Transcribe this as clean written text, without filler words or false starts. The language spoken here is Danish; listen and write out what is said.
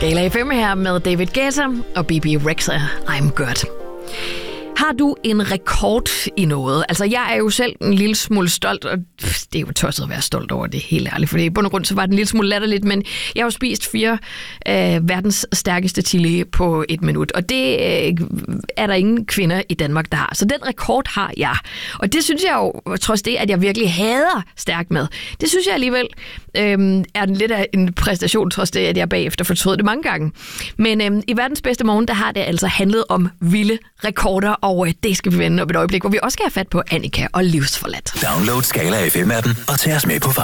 Skala FM her med David Guetta og Bebe Rexha, I'm Good. Har du en rekord i noget? Altså, jeg er jo selv en lille smule stolt, og det er jo tosset at være stolt over det, helt ærligt. For i bund og grund, så var det en lille smule latterligt, men jeg har jo spist 4 verdens stærkeste chili på 1 minut. Og det er der ingen kvinder i Danmark, der har. Så den rekord har jeg. Og det synes jeg jo, trods det, at jeg virkelig hader stærk mad. Det synes jeg alligevel er lidt af en præstation, trods det, at jeg bagefter fortrød det mange gange. Men i verdens bedste morgen, der har det altså handlet om vilde rekorder, og det skal vi vende op et øjeblik, hvor vi også skal have fat på Annika og Livsforladt. Download Skala FM-appen og tag os med på